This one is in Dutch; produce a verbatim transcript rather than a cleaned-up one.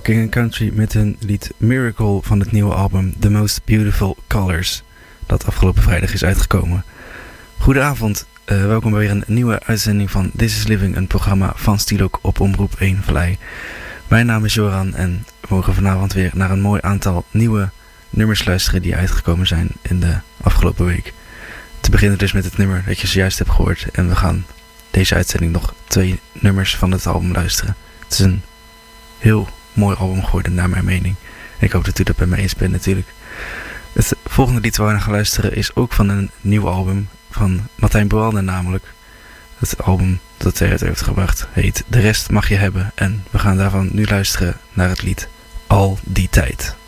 King and Country met hun lied Miracle van het nieuwe album The Most Beautiful Colors, dat afgelopen vrijdag is uitgekomen. Goedenavond, uh, welkom bij weer een nieuwe uitzending van This is Living, een programma van Stielok op Omroep één Vallei. Mijn naam is Joran en we mogen vanavond weer naar een mooi aantal nieuwe nummers luisteren die uitgekomen zijn in de afgelopen week. Te beginnen dus met het nummer dat je zojuist hebt gehoord en we gaan deze uitzending nog twee nummers van het album luisteren. Het is een heel mooi album geworden naar mijn mening. En ik hoop dat u dat bij mij eens bent natuurlijk. Het volgende lied waar we naar gaan luisteren is ook van een nieuw album van Martijn Boalden namelijk. Het album dat hij uit heeft gebracht heet De Rest Mag Je Hebben. En we gaan daarvan nu luisteren naar het lied Al Die Tijd.